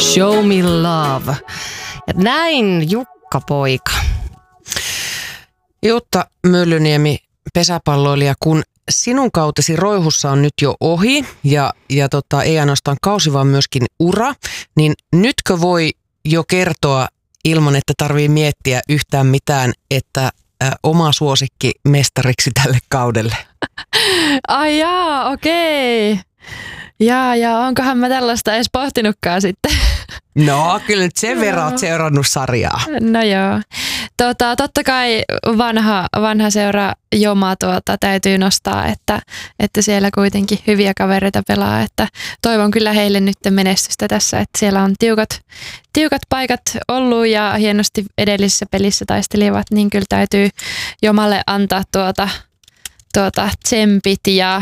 Show me love. Ja näin Jukka poika. Jutta Myllyniemi, pesäpalloilija, kun sinun kautesi Roihussa on nyt jo ohi ja ei ainoastaan kausi, vaan myöskin ura, niin nytkö voi jo kertoa ilman, että tarvii miettiä yhtään mitään, että oma suosikki mestariksi tälle kaudelle? Ai jaa, okei. Ja onkohan mä tällaista edes pohtinutkaan sitten? No, kyllä nyt sen verran oot seurannut sarjaa. No joo. Totta kai vanha seura Joma täytyy nostaa, että siellä kuitenkin hyviä kavereita pelaa. Että toivon kyllä heille nyt menestystä tässä, että siellä on tiukat paikat ollut ja hienosti edellisessä pelissä taistelivat, niin kyllä täytyy Jomalle antaa tsempit ja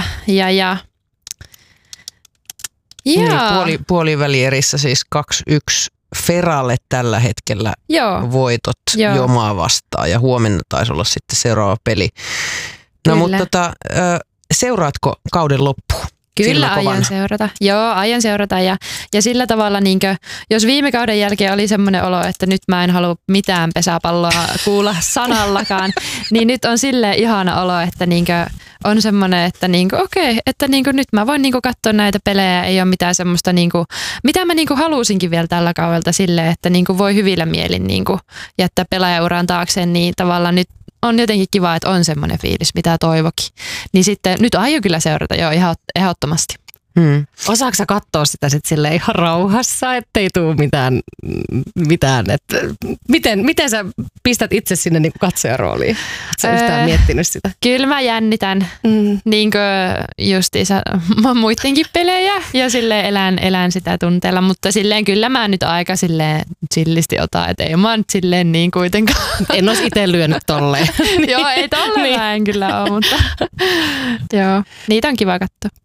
Niin, puolivälierissä siis 2-1 Feralle tällä hetkellä voitot Jomaa vastaan ja huomenna taisi olla sitten seuraava peli. No Kyllä. mutta seuraatko kauden loppuun? Kyllä aion seurata. Joo, aion seurata ja sillä tavalla, jos viime kauden jälkeen oli semmoinen olo, että nyt mä en halua mitään pesäpalloa kuulla sanallakaan, niin nyt on silleen ihana olo, että on semmoinen, että okei, että nyt mä voin katsoa näitä pelejä, ei ole mitään semmoista, mitä mä halusinkin vielä tällä kaudelta silleen, että voi hyvillä mielin jättää pelaajauraan taakseen, niin tavallaan nyt on jotenkin kiva, että on semmoinen fiilis, mitä toivokin. Niin sitten nyt aion kyllä seurata jo ihan ehdottomasti. Osaatko sä katsoa sitä sitten silleen ihan rauhassa, ettei tule mitään että miten sä pistät itse sinne niin katsojarooliin? Oletko sä yhtään miettinyt sitä? Kyllä mä jännitän niin kuin justiinsa muidenkin pelejä ja silleen elän sitä tunteella, mutta silleen kyllä mä nyt aika silleen chillisti otan, että ei mä nyt silleen niin kuitenkaan. En olisi itse lyönyt tolleen. Joo, ei tolleen mä en kyllä ole, mutta joo, niitä on kiva katsoa.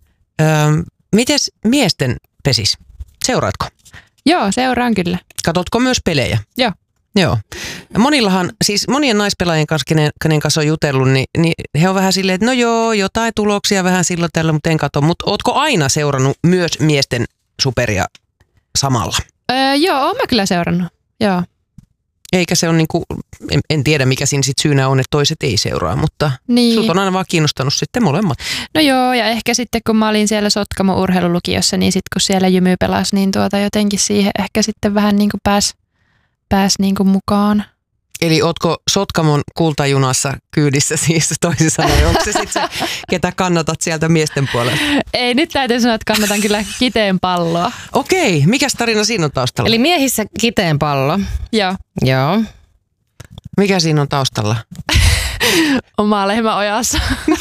Mites miesten pesis? Seuraatko? Joo, seuraan kyllä. Katotko myös pelejä? Joo. Monillahan, siis monien naispelaajien kanssa, kenen kanssa on jutellut, niin he on vähän silleen, että no joo, jotain tuloksia vähän silloin tällä, mutta en katso. Mutta ootko aina seurannut myös miesten superia samalla? Joo, oon mä kyllä seurannut, joo. Eikä se ole en tiedä mikä siinä sit syynä on, että toiset ei seuraa, mutta sut on aina vaan kiinnostanut sitten molemmat. No joo, ja ehkä sitten kun mä olin siellä Sotkamon urheilulukiossa, niin sitten kun siellä Jymy pelasi, niin jotenkin siihen ehkä sitten vähän pääs mukaan. Eli ootko Sotkamon kultajunassa kyydissä siis toisin sanoen? Onko se sitten se, ketä kannatat sieltä miesten puolelta? Ei, nyt täytyy sanoa, että kannatan kyllä Kiteen palloa. Okei, mikäs tarina siinä on taustalla? Eli miehissä Kiteen pallo. Joo. Mikä siinä on taustalla? Oma lehmä ojassa.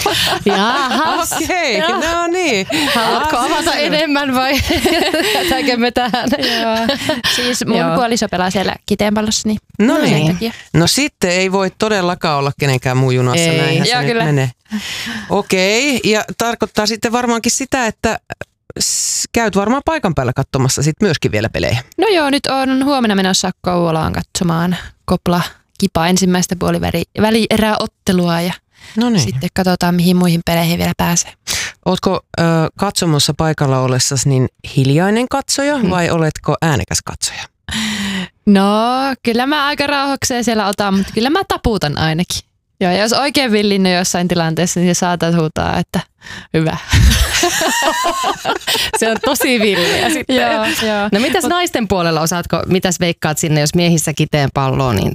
Jahas. Okei, no niin. Haluatko avata enemmän vai jätäkö me tähän? Joo. Siis mun puoliso pelaa siellä Kiteen pallossa, niin. No niin. No sitten ei voi todellakaan olla kenenkään muun junassa. Näinhän se nyt menee. Okei, ja tarkoittaa sitten varmaankin sitä, että käyt varmaan paikan päällä katsomassa sitten myöskin vielä pelejä. No joo, nyt on huomenna menossa Kouvolaan katsomaan Kopla Kipa ensimmäistä välieräottelua ja sitten katsotaan, mihin muihin peleihin vielä pääsee. Ootko katsomossa paikalla ollessasi niin hiljainen katsoja vai oletko äänekäs katsoja? No, kyllä mä aika rauhakseen siellä otan, mutta kyllä mä taputan ainakin. Joo, jos oikein villinnyt jossain tilanteessa, niin saatat huutaa, että hyvä. Se on tosi villiä sitten. Joo. No mitäs naisten puolella mitäs veikkaat sinne, jos miehissä Kiteen palloa, niin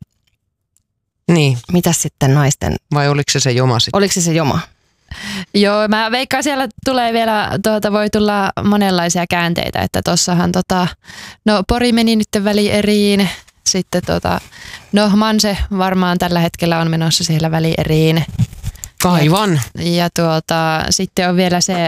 niin. Mitäs sitten naisten? Vai oliko se Joma sitten? Oliko se Joma? Joo, mä veikkaan siellä tulee vielä, voi tulla monenlaisia käänteitä, että tossahan Pori meni nyt välieriin, sitten Manse varmaan tällä hetkellä on menossa siellä välieriin. Aivan. Ja sitten on vielä se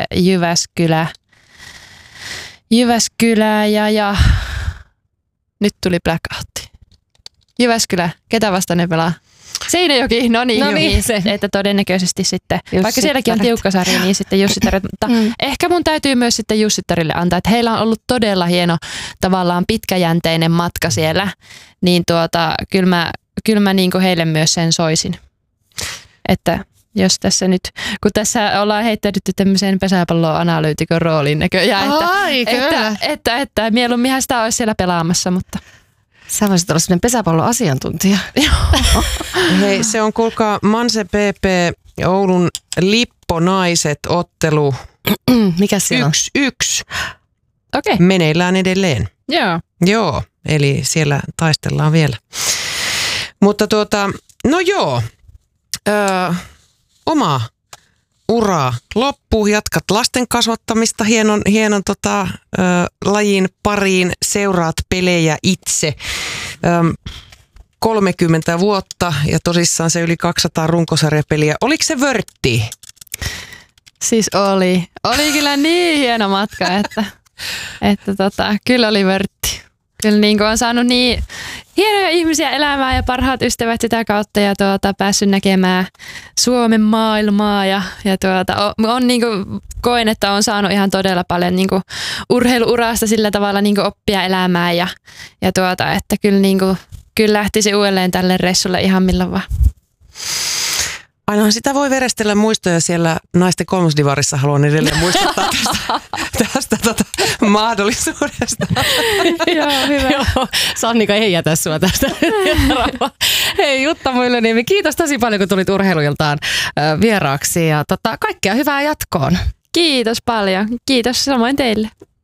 Jyväskylä ja nyt tuli blackoutti. Jyväskylä, ketä vastaan ne pelaa? Seinäjoki, no niin se. Että todennäköisesti sitten, vaikka sielläkin on tiukka sarja, niin sitten Jussittaret, mutta ehkä mun täytyy myös sitten Jussittarille antaa, että heillä on ollut todella hieno tavallaan pitkäjänteinen matka siellä, niin kyllä mä heille myös sen soisin, että jos tässä nyt, kun tässä ollaan heittäydytty tämmöiseen pesäpalloanalyytikon rooliin näköjään, että mieluumminhan sitä olisi siellä pelaamassa, mutta... Sä voisit olla sellainen pesäpalloasiantuntija. Hei, se on kuulkaa Manse PP Oulun Lipponaiset ottelu. Mikä siellä on? 1-1. Okei. Meneillään edelleen. Joo, eli siellä taistellaan vielä. Mutta no joo, oma ura loppu, jatkat lasten kasvattamista hienon lajin pariin, seuraat pelejä itse. 30 vuotta ja tosissaan se yli 200 runkosarjapeliä. Oliko se vörtti? Siis oli kyllä niin hieno matka, että kyllä oli vörtti. Kyllä niin kuin on saanut niin hienoja ihmisiä elämään ja parhaat ystävät sitä kautta ja päässyt näkemään Suomen maailmaa ja on niin kuin, koen, että on saanut ihan todella paljon niin kuin urheiluurasta sillä tavalla niin kuin oppia elämään ja että kyllä, niin kuin, kyllä lähtisi uudelleen tälle reissulle ihan milloin vaan. Ainahan sitä voi verestellä muistoja siellä naisten kolmosdivarissa, haluan edelleen muistuttaa tästä mahdollisuudesta. Joo, hyvä. Joo, Sannika ei jätä sua tästä. Hei Jutta Myllyniemi, kiitos tosi paljon kun tulit Urheiluiltaan vieraaksi ja kaikkea hyvää jatkoon. Kiitos paljon. Kiitos samoin teille.